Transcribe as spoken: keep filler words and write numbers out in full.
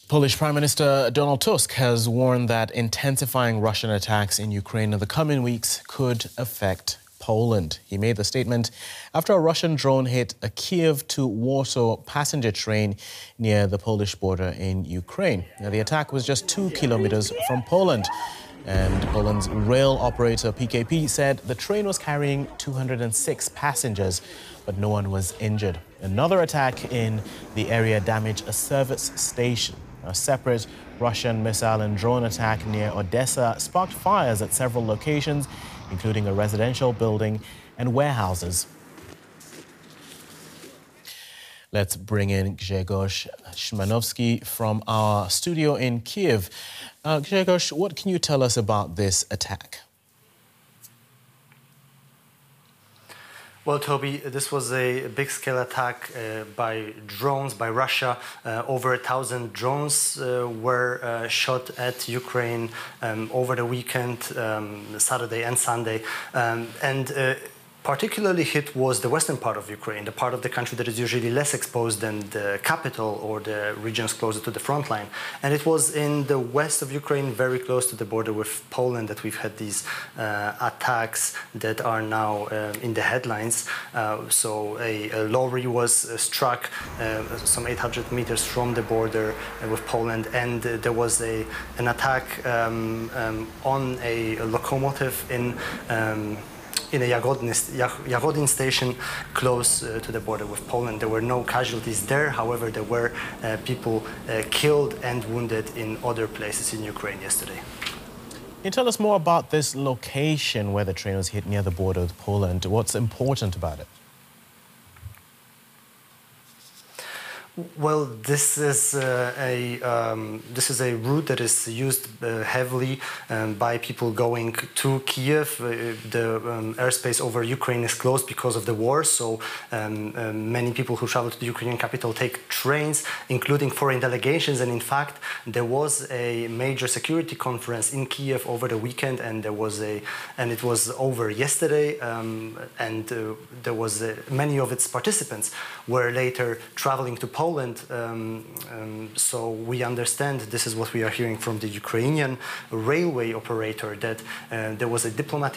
Polish Prime Minister Donald Tusk has warned that intensifying Russian attacks in Ukraine in the coming weeks could affect Poland. He made the statement after a Russian drone hit a Kiev to Warsaw passenger train near the Polish border in Ukraine. Now, the attack was just two kilometers from Poland, and Poland's rail operator P K P said the train was carrying two hundred six passengers, but no one was injured. Another attack in the area damaged a service station. A separate Russian missile and drone attack near Odessa sparked fires at several locations, including a residential building and warehouses. Let's bring in Grzegorz Szymanowski from our studio in Kiev. Uh, Grzegorz, what can you tell us about this attack? Well, Toby, this was a big-scale attack uh, by drones, by Russia. Uh, over a thousand drones uh, were uh, shot at Ukraine um, over the weekend, um, Saturday and Sunday. Um, and uh, particularly hit was the western part of Ukraine, the part of the country that is usually less exposed than the capital or the regions closer to the front line. And it was in the west of Ukraine, very close to the border with Poland, that we've had these uh, attacks that are now uh, in the headlines. Uh, so a, a lorry was uh, struck uh, some eight hundred meters from the border uh, with Poland, and uh, there was a, an attack um, um, on a, a locomotive in um, in a Jagodin station close uh, to the border with Poland. There were no casualties there. However, there were uh, people uh, killed and wounded in other places in Ukraine yesterday. Can you tell us more about this location where the train was hit near the border with Poland? What's important about it? Well, this is uh, a um, this is a route that is used uh, heavily um, by people going to Kiev. Uh, the um, airspace over Ukraine is closed because of the war, so um, uh, many people who travel to the Ukrainian capital take trains, including foreign delegations. And in fact, there was a major security conference in Kiev over the weekend, and there was a and it was over yesterday. Um, and uh, there was uh, many of its participants were later traveling to Poland. Poland, um, um, so we understand, this is what we are hearing from the Ukrainian railway operator, that uh, there was a diplomatic